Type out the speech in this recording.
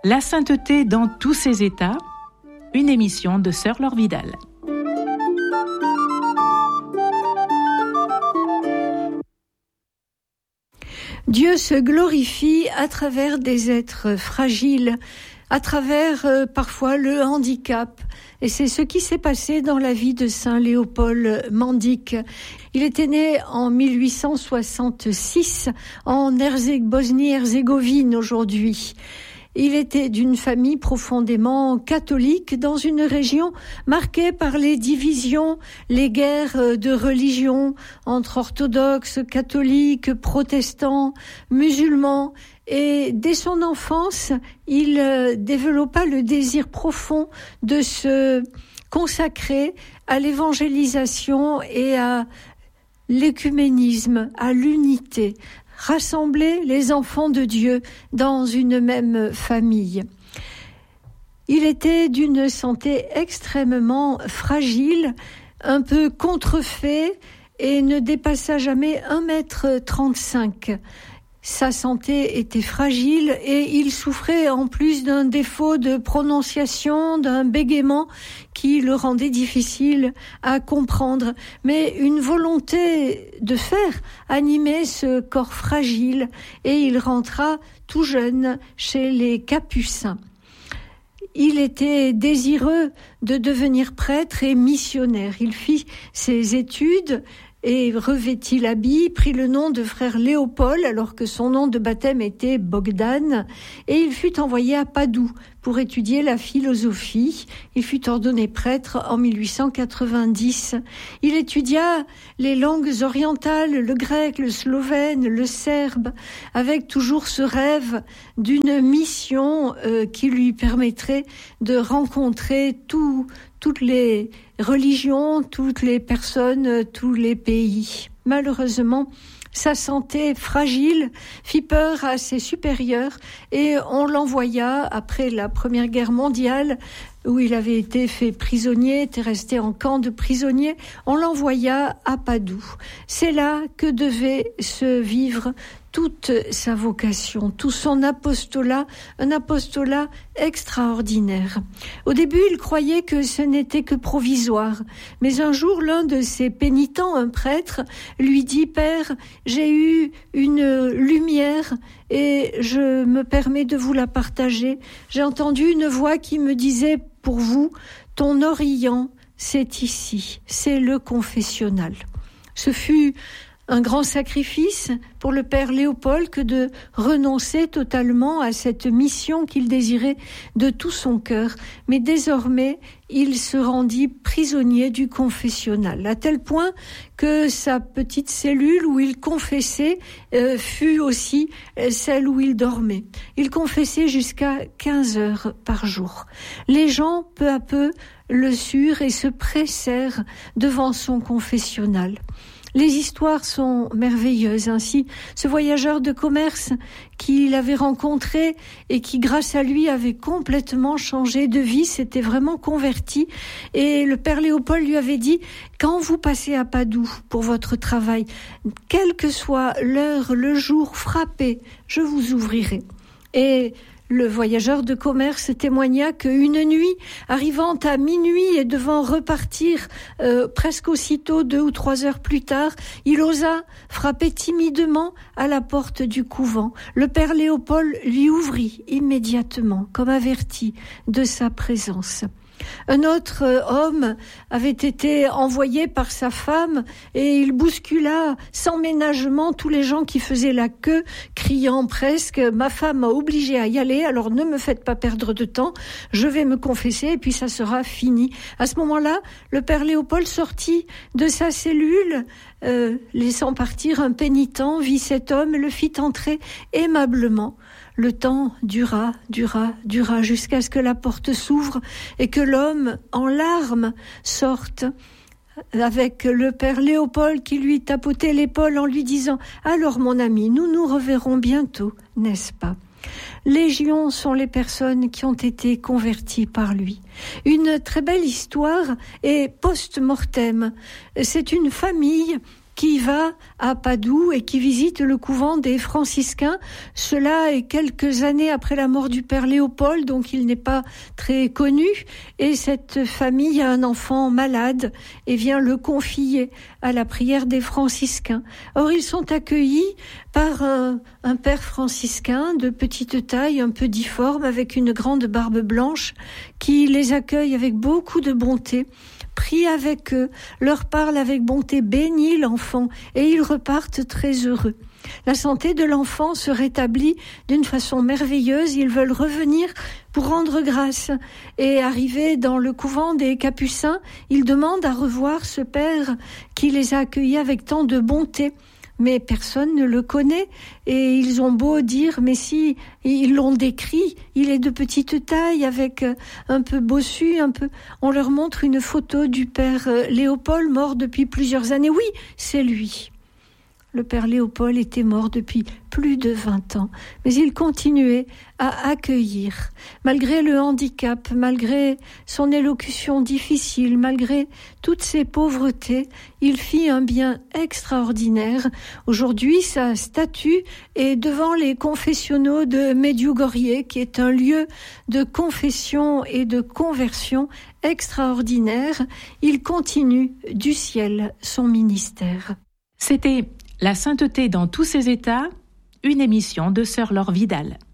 La sainteté dans tous ses états, une émission de Sœur Laure Vidal. Dieu se glorifie à travers des êtres fragiles, à travers parfois le handicap. Et c'est ce qui s'est passé dans la vie de Saint Léopold Mandić. Il était né en 1866 en Bosnie-Herzégovine aujourd'hui. Il était d'une famille profondément catholique dans une région marquée par les divisions, les guerres de religion entre orthodoxes, catholiques, protestants, musulmans. Et dès son enfance, il développa le désir profond de se consacrer à l'évangélisation et à l'écuménisme, à l'unité. Rassembler les enfants de Dieu dans une même famille. Il était d'une santé extrêmement fragile, un peu contrefait et ne dépassa jamais 1,35 m. Sa santé était fragile et il souffrait en plus d'un défaut de prononciation, d'un bégaiement qui le rendait difficile à comprendre. Mais une volonté de faire animait ce corps fragile et il rentra tout jeune chez les Capucins. Il était désireux de devenir prêtre et missionnaire. Il fit ses études et revêtit l'habit, prit le nom de frère Léopold alors que son nom de baptême était Bogdan, et il fut envoyé à Padoue pour étudier la philosophie. Il fut ordonné prêtre en 1890. Il étudia les langues orientales, le grec, le slovène, le serbe, avec toujours ce rêve d'une mission qui lui permettrait de rencontrer toutes les religions, toutes les personnes, tous les pays. Malheureusement, sa santé fragile fit peur à ses supérieurs et on l'envoya, après la Première Guerre mondiale, où il avait été fait prisonnier, était resté en camp de prisonniers, on l'envoya à Padoue. C'est là que devait se vivre toute sa vocation, tout son apostolat, un apostolat extraordinaire. Au début, il croyait que ce n'était que provisoire, mais un jour, l'un de ses pénitents, un prêtre, lui dit « Père, j'ai eu une lumière et je me permets de vous la partager. J'ai entendu une voix qui me disait « Pour vous, ton Orient, c'est ici, c'est le confessionnal. » Ce fut un grand sacrifice pour le père Léopold que de renoncer totalement à cette mission qu'il désirait de tout son cœur. Mais désormais, il se rendit prisonnier du confessionnal, à tel point que sa petite cellule où il confessait fut aussi celle où il dormait. Il confessait jusqu'à 15 heures par jour. Les gens, peu à peu, le surent et se pressèrent devant son confessionnal. Les histoires sont merveilleuses. Ainsi, ce voyageur de commerce qu'il avait rencontré et qui, grâce à lui, avait complètement changé de vie, s'était vraiment converti. Et le père Léopold lui avait dit « Quand vous passez à Padoue pour votre travail, quelle que soit l'heure, le jour, frappez, je vous ouvrirai. » Et le voyageur de commerce témoigna qu'une nuit, arrivant à minuit et devant repartir presque aussitôt 2 ou 3 heures plus tard, il osa frapper timidement à la porte du couvent. Le père Léopold lui ouvrit immédiatement, comme averti de sa présence. Un autre homme avait été envoyé par sa femme et il bouscula sans ménagement tous les gens qui faisaient la queue, criant presque « Ma femme m'a obligé à y aller, alors ne me faites pas perdre de temps, je vais me confesser et puis ça sera fini. » À ce moment-là, le père Léopold sortit de sa cellule, laissant partir un pénitent, vit cet homme et le fit entrer aimablement. Le temps dura jusqu'à ce que la porte s'ouvre et que l'homme, en larmes, sorte avec le père Léopold qui lui tapotait l'épaule en lui disant « Alors mon ami, nous nous reverrons bientôt, n'est-ce pas ?» Légion sont les personnes qui ont été converties par lui. Une très belle histoire est post-mortem. C'est une famille qui va à Padoue et qui visite le couvent des franciscains. Cela est quelques années après la mort du père Léopold, donc il n'est pas très connu. Et cette famille a un enfant malade et vient le confier à la prière des franciscains. Or, ils sont accueillis par un père franciscain de petite taille, un peu difforme, avec une grande barbe blanche, qui les accueille avec beaucoup de bonté, prie avec eux, leur parle avec bonté, bénit l'enfant, et ils repartent très heureux. La santé de l'enfant se rétablit d'une façon merveilleuse. Ils veulent revenir pour rendre grâce. Et arrivés dans le couvent des Capucins, ils demandent à revoir ce père qui les a accueillis avec tant de bonté. Mais personne ne le connaît et ils ont beau dire, mais si, ils l'ont décrit, il est de petite taille avec un peu bossu, on leur montre une photo du père Léopold mort depuis plusieurs années. Oui, c'est lui. Le père Léopold était mort depuis plus de 20 ans, mais il continuait à accueillir. Malgré le handicap, malgré son élocution difficile, malgré toutes ses pauvretés, il fit un bien extraordinaire. Aujourd'hui, sa statue est devant les confessionnaux de Medjugorje, qui est un lieu de confession et de conversion extraordinaire. Il continue du ciel son ministère. C'était La sainteté dans tous ses états, une émission de Sœur Laure Vidal.